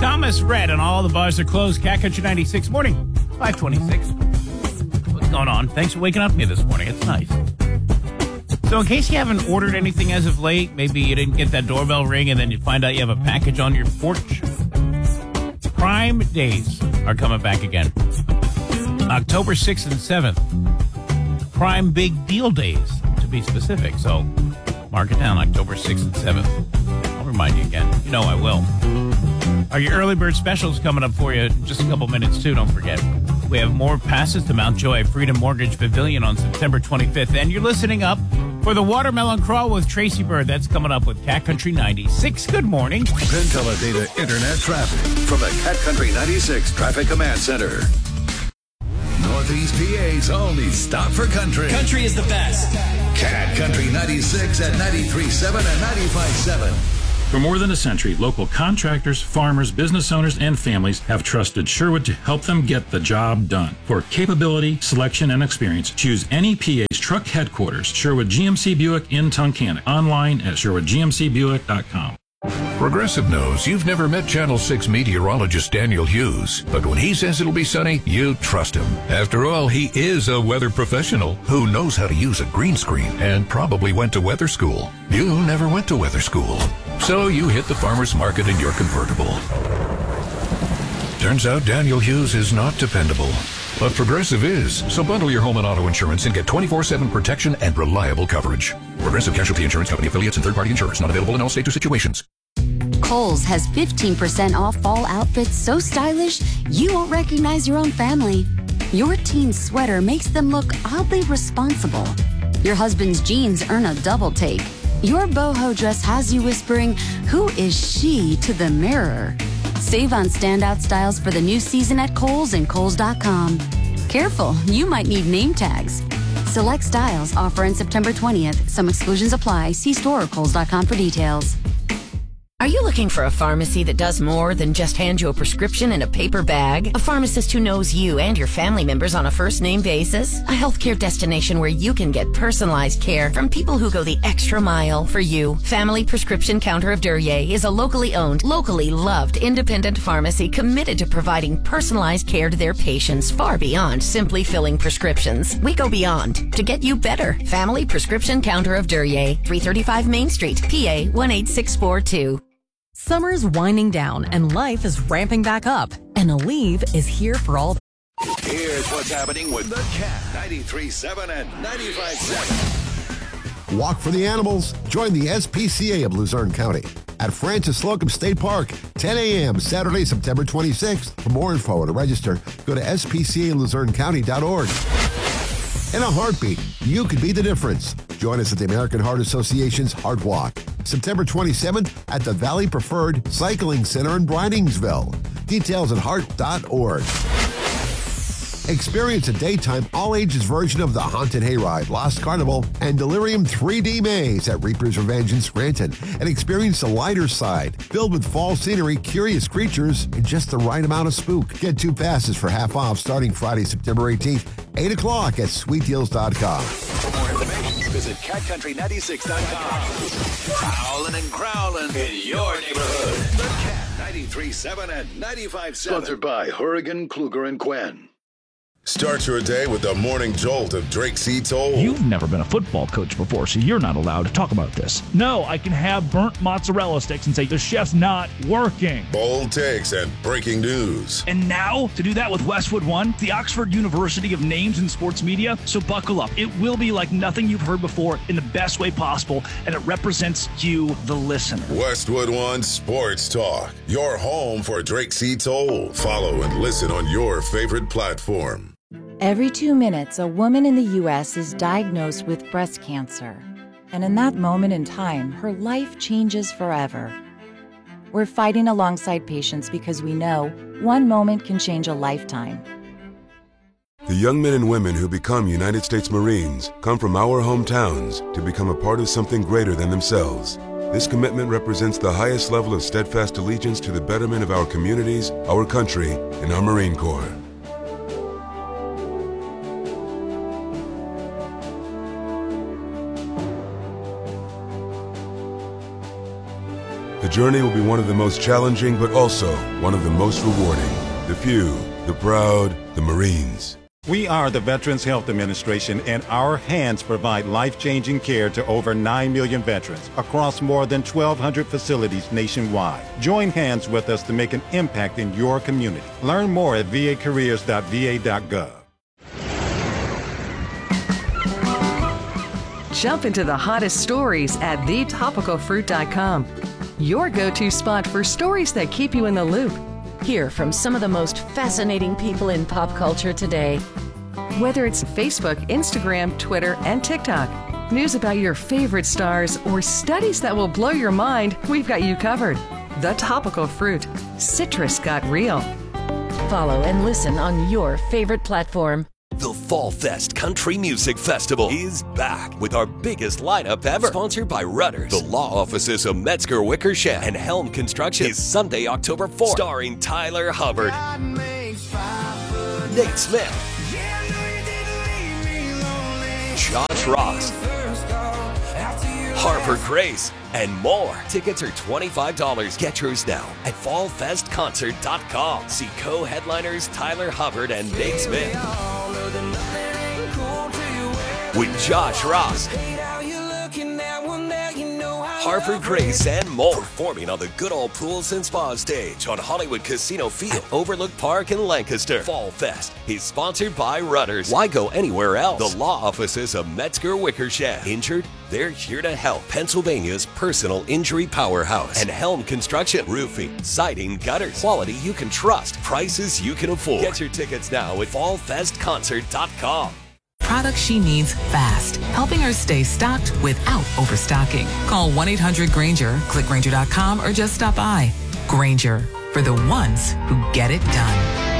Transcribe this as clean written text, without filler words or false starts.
Thomas Red, and all the bars are closed. Cat Country 96 morning, 526. What's going on? Thanks for waking up with me this morning. It's nice. So in case you haven't ordered anything as of late, maybe you didn't get that doorbell ring and then you find out you have a package on your porch. Prime Days are coming back again. October 6th and 7th. Prime Big Deal Days, to be specific. So mark it down, October 6th and 7th. I'll remind you again. You know I will. Your early bird specials coming up for you in just a couple minutes, too. Don't forget. We have more passes to Mount Joy Freedom Mortgage Pavilion on September 25th. And you're listening up for the Watermelon Crawl with Tracy Bird. That's coming up with Cat Country 96. Good morning. Penn Teledata Internet traffic from the Cat Country 96 Traffic Command Center. Northeast PA's only stop for country. Country is the best. Cat Country 96 at 93.7 and 95.7. For more than a century, local contractors, farmers, business owners, and families have trusted Sherwood to help them get the job done. For capability, selection, and experience, choose NEPA's truck headquarters, Sherwood GMC Buick in Tunkhannock. Online at SherwoodGMCBuick.com. Progressive knows you've never met Channel 6 meteorologist Daniel Hughes, but when he says it'll be sunny, you trust him. After all, he is a weather professional who knows how to use a green screen and probably went to weather school. You never went to weather school, so you hit the farmer's market in your convertible. Turns out Daniel Hughes is not dependable, but Progressive is. So bundle your home and auto insurance and get 24/7 protection and reliable coverage. Progressive Casualty Insurance Company affiliates and third-party insurers. Not available in all states or situations. Kohl's has 15% off fall outfits so stylish you won't recognize your own family. Your teen's sweater makes them look oddly responsible. Your husband's jeans earn a double take. Your boho dress has you whispering, "Who is she?" to the mirror. Save on standout styles for the new season at Kohl's and Kohls.com. Careful, you might need name tags. Select styles offer on September 20th. Some exclusions apply. See store or Kohls.com for details. Are you looking for a pharmacy that does more than just hand you a prescription in a paper bag? A pharmacist who knows you and your family members on a first-name basis? A healthcare destination where you can get personalized care from people who go the extra mile for you. Family Prescription Counter of Duryea is a locally owned, locally loved independent pharmacy committed to providing personalized care to their patients far beyond simply filling prescriptions. We go beyond to get you better. Family Prescription Counter of Duryea, 335 Main Street, PA 18642. Summer's winding down and life is ramping back up, and Aleve is here for all. Here's what's happening with the Cat 93.7 and 95.7. Walk for the animals. Join the SPCA of Luzerne County at Francis Slocum State Park, 10 a.m. Saturday, September 26th. For more info or to register, go to spcaluzernecounty.org. In a heartbeat, you could be the difference. Join us at the American Heart Association's Heart Walk, September 27th at the Valley Preferred Cycling Center in Bridingsville. Details at heart.org. Experience a daytime, all-ages version of the Haunted Hayride, Lost Carnival, and Delirium 3D Maze at Reaper's Revenge in Scranton. And experience the lighter side, filled with fall scenery, curious creatures, and just the right amount of spook. Get 2 passes for half off starting Friday, September 18th, 8 o'clock at sweetdeals.com. For more information, visit catcountry96.com. Prowling and growling in your neighborhood. The Cat 93.7 and 95.7. Sponsored by Hurricane, Kluger, and Quinn. Start your day with the morning jolt of Drake C. Toll. You've never been a football coach before, so you're not allowed to talk about this. No, I can have burnt mozzarella sticks and say the chef's not working. Bold takes and breaking news. And now, to do that with Westwood One, the Oxford University of names in sports media, so buckle up. It will be like nothing you've heard before in the best way possible, and it represents you, the listener. Westwood One Sports Talk, your home for Drake C. Toll. Follow and listen on your favorite platform. Every 2 minutes, a woman in the U.S. is diagnosed with breast cancer. And in that moment in time, her life changes forever. We're fighting alongside patients because we know one moment can change a lifetime. The young men and women who become United States Marines come from our hometowns to become a part of something greater than themselves. This commitment represents the highest level of steadfast allegiance to the betterment of our communities, our country, and our Marine Corps. The journey will be one of the most challenging, but also one of the most rewarding. The few, the proud, the Marines. We are the Veterans Health Administration, and our hands provide life-changing care to over 9 million veterans across more than 1,200 facilities nationwide. Join hands with us to make an impact in your community. Learn more at vacareers.va.gov. Jump into the hottest stories at thetopicalfruit.com. Your go-to spot for stories that keep you in the loop. Hear from some of the most fascinating people in pop culture today. Whether it's Facebook, Instagram, Twitter, and TikTok, news about your favorite stars, or studies that will blow your mind, we've got you covered. The Topical Fruit. Citrus got real. Follow and listen on your favorite platform. The Fall Fest Country Music Festival is back with our biggest lineup ever. Sponsored by Rudders. The law offices of Metzger Wickersham and Helm Construction is Sunday, October 4th. Starring Tyler Hubbard, Nate Smith, Josh Ross, Harper Grace, and more. Tickets are $25. Get yours now at fallfestconcert.com. See co-headliners Tyler Hubbard and Nate Smith. With Josh Ross, Harper Grace, and more. Performing on the Good Old Pools and Spa stage on Hollywood Casino Field at Overlook Park in Lancaster. Fall Fest is sponsored by Rudders. Why go anywhere else? The law offices of Metzger Wickersham. Injured? They're here to help. Pennsylvania's personal injury powerhouse. And Helm Construction. Roofing, siding, gutters. Quality you can trust. Prices you can afford. Get your tickets now at fallfestconcert.com. Products she needs fast, helping her stay stocked without overstocking. Call 1-800-GRANGER, click Grainger.com, or just stop by. Grainger, for the ones who get it done.